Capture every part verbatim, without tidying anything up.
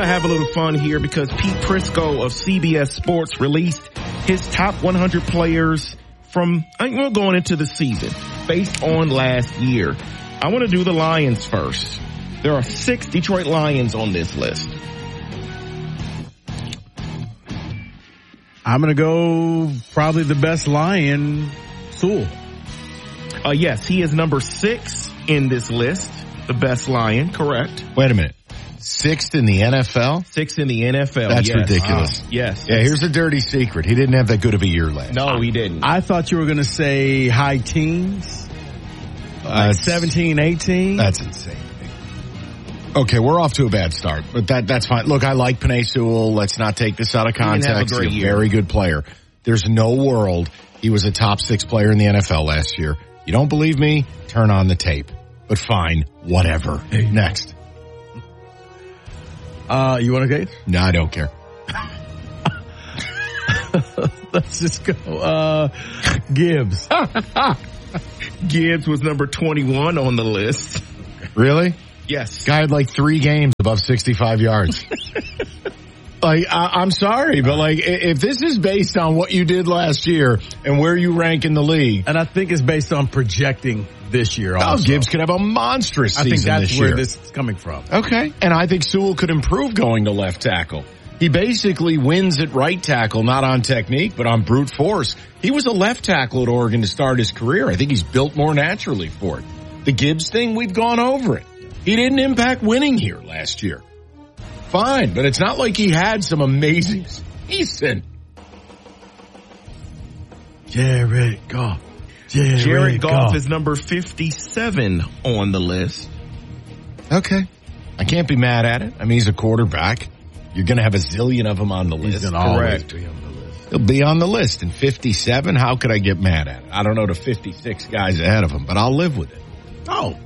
to have a little fun here because Pete Prisco of C B S Sports released his top one hundred players from, I think we're going into the season based on last year. I want to do the Lions first. There are six Detroit Lions on this list. I'm going to go probably the best Lion, Sewell. Uh, yes, he is number six in this list. The best Lion, correct. Wait a minute. Sixth in the N F L? Sixth in the N F L, That's yes. ridiculous. Wow. Yes. Yeah, here's a dirty secret. He didn't have that good of a year last. No, he didn't. I thought you were going to say high teens. Uh, Like seventeen, eighteen. That's insane. Okay, we're off to a bad start, but that that's fine. Look, I like Penei Sewell. Let's not take this out of context. He's a He's a very good player. There's no world he was a top six player in the N F L last year. You don't believe me? Turn on the tape. But fine, whatever. Hey. Next. Uh, you want to go? No, I don't care. Let's just go. Uh, Gibbs. Gibbs was number twenty-one on the list. Really? Yes. Guy had like three games above sixty-five yards. Like, I, I'm sorry, but like, if this is based on what you did last year and where you rank in the league. And I think it's based on projecting this year also. Oh, Gibbs could have a monstrous season I think that's this where year. this is coming from. Okay. And I think Sewell could improve going to left tackle. He basically wins at right tackle, not on technique, but on brute force. He was a left tackle at Oregon to start his career. I think he's built more naturally for it. The Gibbs thing, we've gone over it. He didn't impact winning here last year. Fine, but it's not like he had some amazing season. Jared Goff. Jared, Jared Goff, Goff is number fifty-seven on the list. Okay. I can't be mad at it. I mean, he's a quarterback. You're going to have a zillion of them on the list. He's going to always Correct. be on the list. He'll be on the list. And fifty-seven, how could I get mad at it? I don't know the fifty-six guys ahead of him, but I'll live with it. Oh.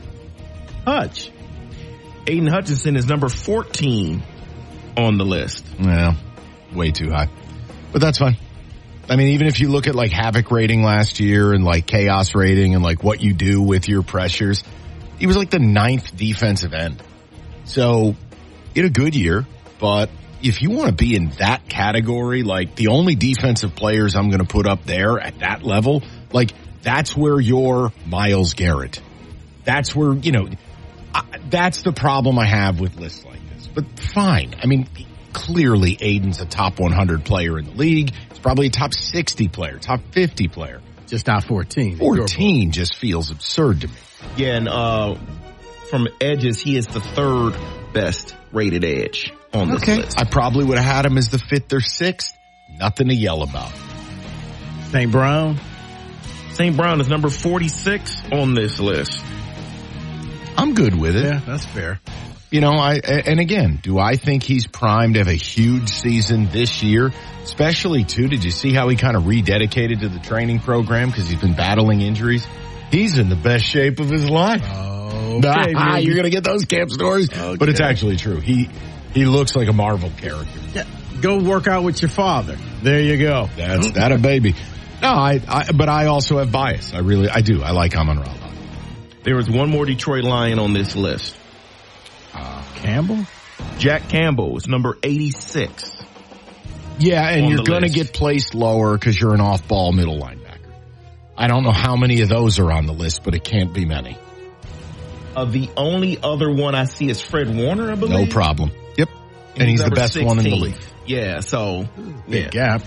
Hutch. Aiden Hutchinson is number fourteen on the list. Well, way too high. But that's fine. I mean, even if you look at like Havoc rating last year and like Chaos rating and like what you do with your pressures, he was like the ninth defensive end. So he had a good year, but if you want to be in that category, like the only defensive players I'm going to put up there at that level, like that's where you're Myles Garrett. That's where, you know, I, that's the problem I have with lists like this. But fine. I mean, clearly Aiden's a top one hundred player in the league. He's probably a top sixty player, top fifty player. Just not fourteen. fourteen just feels absurd to me. Yeah, and uh, from edges, he is the third best rated edge on this Okay. list. I probably would have had him as the fifth or sixth. Nothing to yell about. Saint Brown. Saint Brown is number forty-six on this list. I'm good with it. Yeah, that's fair. You know, I and again, do I think he's primed to have a huge season this year? Especially, too, did you see how he kind of rededicated to the training program because he's been battling injuries? He's in the best shape of his life. Okay, Nah, you're going to get those camp stories. Okay. But it's actually true. He he looks like a Marvel character. Yeah. Go work out with your father. There you go. That's that a baby. No, I, I but I also have bias. I really, I do. I like Amon-Ra. There is one more Detroit Lion on this list. Uh, Campbell? Jack Campbell is number eighty-six. Yeah, and on you're the going to list. get placed lower because you're an off-ball middle linebacker. I don't know how many of those are on the list, but it can't be many. Uh, the only other one I see is Fred Warner, I believe. No problem. Yep. And he's the number best one in the sixteen. league. Yeah, so. Big Yeah. gap.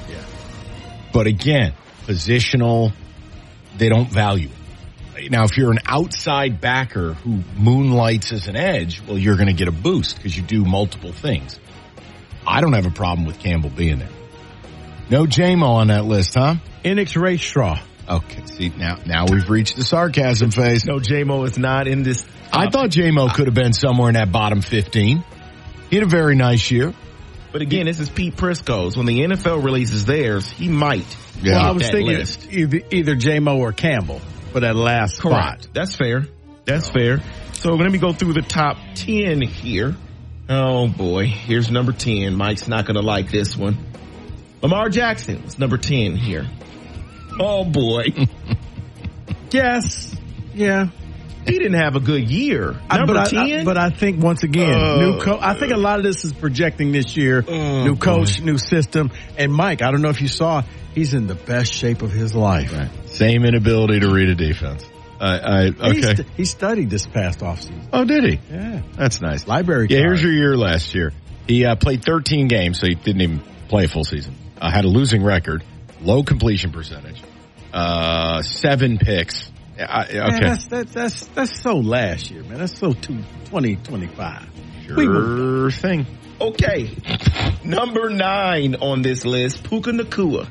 But again, positional, they don't value it. Now, if you're an outside backer who moonlights as an edge, well, you're going to get a boost because you do multiple things. I don't have a problem with Campbell being there. No J-Mo on that list, huh? Enix Ray Straw. Okay, see, now now we've reached the sarcasm phase. No, J-Mo is not in this. I thought J-Mo could have been somewhere in that bottom fifteen. He had a very nice year. But again, this is Pete Prisco's. When the N F L releases theirs, he might. Yeah. Well, I hit was that thinking list. either, either J-Mo or Campbell for that last Correct. spot. That's fair. That's fair. So let me go through the top ten here. Oh boy, here's number ten. Mike's not going to like this one. Lamar Jackson was number ten here. Oh boy. Yes. Yeah. He didn't have a good year. Number but ten? I, I, but I think, once again, uh, new coach. I think a lot of this is projecting this year. Uh, new coach, boy. New system. And, Mike, I don't know if you saw, he's in the best shape of his life. Right. Same inability to read a defense. I, I okay. He, st- he studied this past offseason. Oh, did he? Yeah. That's nice. Library Yeah, card. here's your year last year. He uh, played thirteen games, so he didn't even play a full season. Uh, had a losing record, low completion percentage, uh, seven picks. I, okay. Man, that's, that's, that's, that's so last year, man. That's so two, twenty twenty-five. Sure we were, thing. Okay. Number nine on this list, Puka Nacua.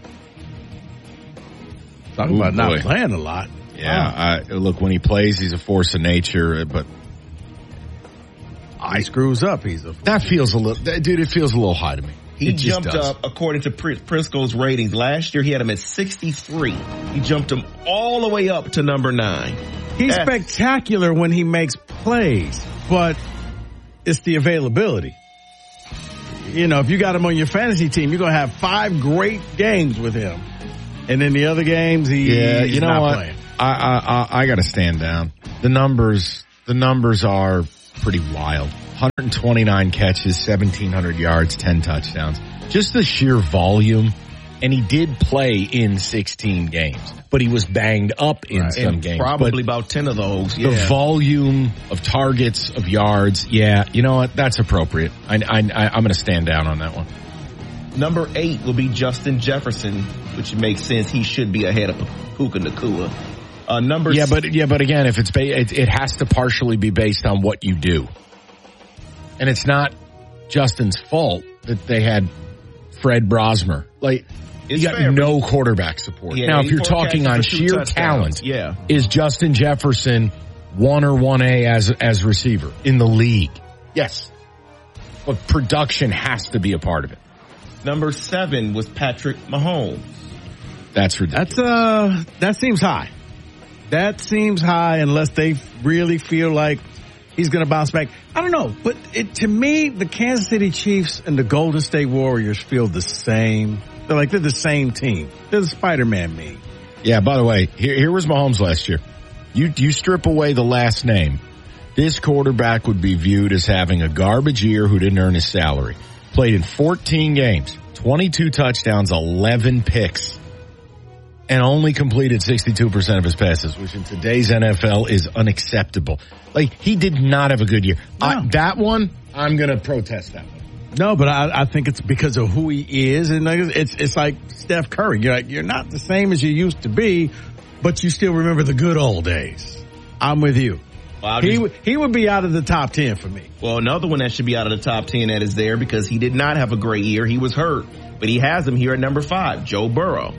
Talking Ooh, about boy. not playing a lot. Yeah, wow. I, look, when he plays, he's a force of nature, but I screws up. He's a that feels a little, dude, it feels a little high to me. He it jumped just does. up, according to Prisco's ratings. Last year, he had him at sixty-three. He jumped him all the way up to number nine. He's That's, spectacular when he makes plays, but it's the availability. You know, if you got him on your fantasy team, you're going to have five great games with him. And then the other games, he, yeah, he's you know not what? playing. I, I, I, I got to stand down. The numbers, the numbers are pretty wild. one hundred twenty-nine catches, seventeen hundred yards, ten touchdowns. Just the sheer volume. And he did play in sixteen games, but he was banged up in right. some and games. Probably but about ten of those. Yeah. The volume of targets, of yards, yeah, you know what? That's appropriate. I, I, I, I'm going to stand down on that one. Number eight will be Justin Jefferson, which makes sense. He should be ahead of Puka Nacua. Uh, number yeah, but yeah, but again, if it's ba- it, it has to partially be based on what you do, and it's not Justin's fault that they had Fred Brosmer. Like it's you got fair, no quarterback support. Yeah, now, if you're talking on sheer touchdowns. talent, yeah. is Justin Jefferson one or one A as as receiver in the league? Yes, but production has to be a part of it. Number seven was Patrick Mahomes. That's ridiculous. That's uh, that seems high. That seems high unless they really feel like he's going to bounce back. I don't know, but it, to me, the Kansas City Chiefs and the Golden State Warriors feel the same. They're like they're the same team. They're the Spider-Man meme. Yeah. By the way, here here was Mahomes last year. You you strip away the last name, this quarterback would be viewed as having a garbage year who didn't earn his salary. Played in fourteen games, twenty-two touchdowns, eleven picks, and only completed sixty-two percent of his passes, which in today's N F L is unacceptable. Like, he did not have a good year. No. I, that one, I'm going to protest that one. No, but I, I think it's because of who he is, and it's it's like Steph Curry. You're like, you're not the same as you used to be, but you still remember the good old days. I'm with you. Well, he just, would he would be out of the top ten for me. Well, another one that should be out of the top ten that is there because he did not have a great year. He was hurt, but he has him here at number five, Joe Burrow.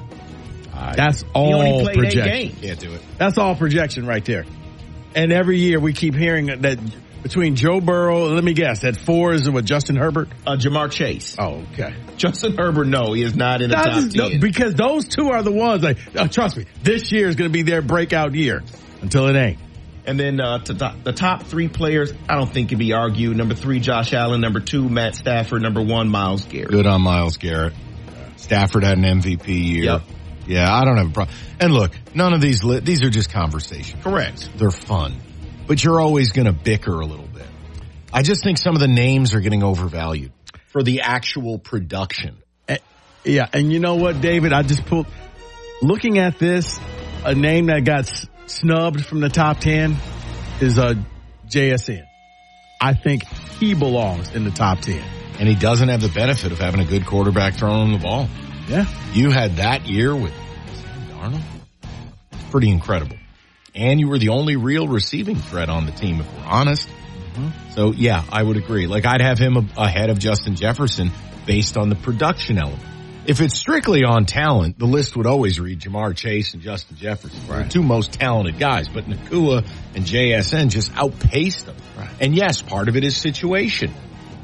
Uh, That's all he only played projection. eight games. Can't do it. That's all projection right there. And every year we keep hearing that between Joe Burrow, let me guess, at four is what, Justin Herbert? Uh, Jamar Chase. Oh, okay. Justin Herbert, no, he is not in the That's, top ten. No, because those two are the ones, like, oh, trust me, this year is going to be their breakout year until it ain't. And then uh, to the, the top three players, I don't think can be argued. Number three, Josh Allen. Number two, Matt Stafford. Number one, Myles Garrett. Good on Myles Garrett. Stafford had an M V P year. Yep. Yeah, I don't have a problem. And look, none of these, li- these are just conversations. Correct. They're fun. But you're always going to bicker a little bit. I just think some of the names are getting overvalued for the actual production. Uh, yeah, and you know what, David? I just pulled, looking at this, a name that got s- snubbed from the top ten is uh, J S N. I think he belongs in the top ten. And he doesn't have the benefit of having a good quarterback throwing him the ball. Yeah. You had that year with Sam Darnold. It's pretty incredible. And you were the only real receiving threat on the team, if we're honest. Mm-hmm. So, yeah, I would agree. Like, I'd have him ahead of Justin Jefferson based on the production element. If it's strictly on talent, the list would always read Jamar Chase and Justin Jefferson. Right. The two most talented guys. But Nacua and J S N just outpaced them. Right. And, yes, part of it is situation.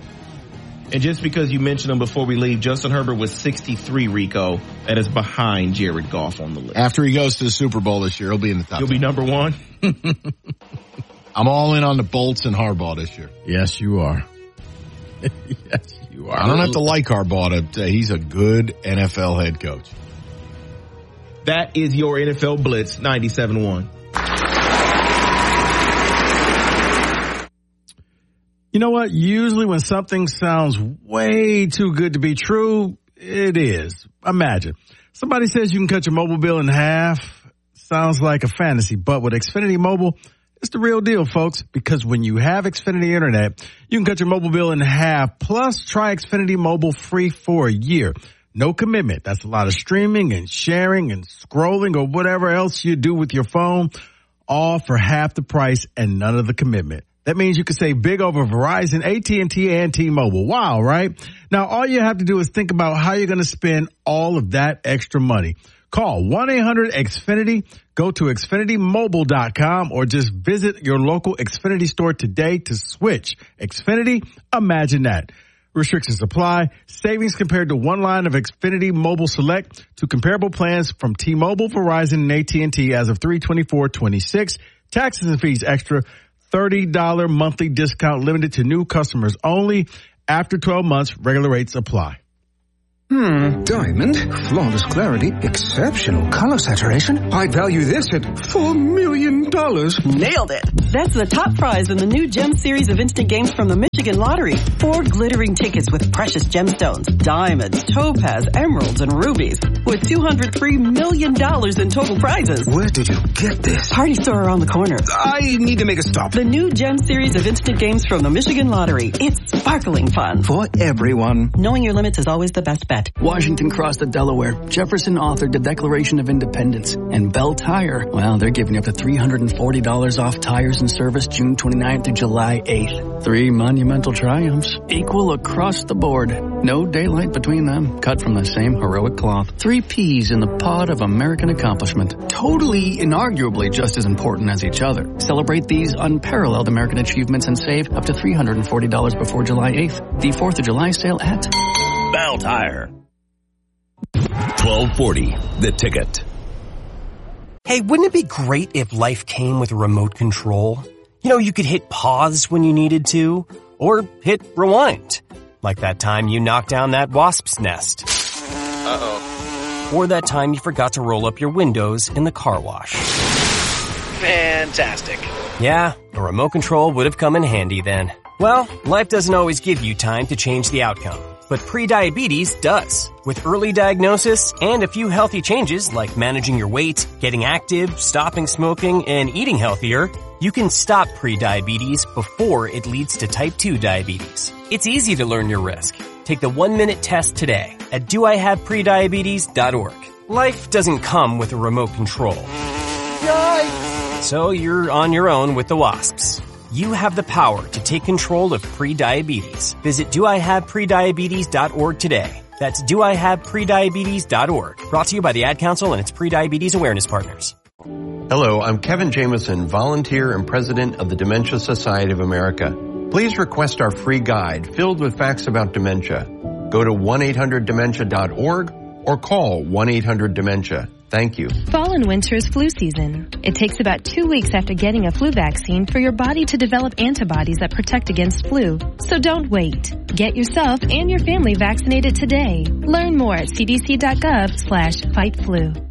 And just because you mentioned him before we leave, Justin Herbert was sixty-three, Rico. That is behind Jared Goff on the list. After he goes to the Super Bowl this year, he'll be in the top He'll ten. be number one. I'm all in on the Bolts and Harbaugh this year. Yes, you are. Yes, you are. I don't have to like Harbaugh to, uh, he's a good N F L head coach. That is your N F L Blitz ninety-seven point one. You know what? Usually when something sounds way too good to be true, it is. Imagine. Somebody says you can cut your mobile bill in half. Sounds like a fantasy, but with Xfinity Mobile, it's the real deal, folks, because when you have Xfinity Internet, you can cut your mobile bill in half, plus try Xfinity Mobile free for a year. No commitment. That's a lot of streaming and sharing and scrolling or whatever else you do with your phone, all for half the price and none of the commitment. That means you can save big over Verizon, A T and T, and T-Mobile. Wow, right? Now, all you have to do is think about how you're going to spend all of that extra money. Call one eight hundred X Finity, go to Xfinity Mobile dot com, or just visit your local Xfinity store today to switch. Xfinity, imagine that. Restrictions apply. Savings compared to one line of Xfinity Mobile Select to comparable plans from T-Mobile, Verizon, and A T and T as of three twenty-four twenty-six. Taxes and fees extra. thirty dollars monthly discount limited to new customers only. After twelve months, regular rates apply. Hmm, diamond, flawless clarity, exceptional color saturation. I'd value this at four million dollars. Nailed it. That's the top prize in the new Gem series of instant games from the Michigan Lottery. Four glittering tickets with precious gemstones, diamonds, topaz, emeralds, and rubies. With two hundred three million dollars in total prizes. Where did you get this? Party store around the corner. I need to make a stop. The new Gem series of instant games from the Michigan Lottery. It's sparkling fun. For everyone. Knowing your limits is always the best bet. Washington crossed the Delaware. Jefferson authored the Declaration of Independence. And Bell Tire, well, they're giving up to three hundred forty dollars off tires and service June twenty-ninth through July eighth. Three monumental triumphs, equal across the board. No daylight between them, cut from the same heroic cloth. Three peas in the pod of American accomplishment. Totally, inarguably just as important as each other. Celebrate these unparalleled American achievements and save up to three hundred forty dollars before July eighth. The fourth of July sale at Bell Tire. twelve forty, The Ticket. Hey, wouldn't it be great if life came with a remote control? You know, you could hit pause when you needed to, or hit rewind. Like that time you knocked down that wasp's nest. Uh-oh. Or that time you forgot to roll up your windows in the car wash. Fantastic. Yeah, a remote control would have come in handy then. Well, life doesn't always give you time to change the outcome. But prediabetes does. With early diagnosis and a few healthy changes like managing your weight, getting active, stopping smoking, and eating healthier, you can stop prediabetes before it leads to type two diabetes. It's easy to learn your risk. Take the one-minute test today at do I have prediabetes dot org. Life doesn't come with a remote control. Yikes! So you're on your own with the wasps. You have the power to take control of prediabetes. Visit do I have prediabetes dot org today. That's do I have prediabetes dot org. Brought to you by the Ad Council and its prediabetes awareness partners. Hello, I'm Kevin Jameson, volunteer and president of the Dementia Society of America. Please request our free guide filled with facts about dementia. Go to one eight hundred dementia dot org or call one eight hundred dementia. Thank you. Fall and winter is flu season. It takes about two weeks after getting a flu vaccine for your body to develop antibodies that protect against flu. So don't wait. Get yourself and your family vaccinated today. Learn more at c d c dot gov slash fight flu.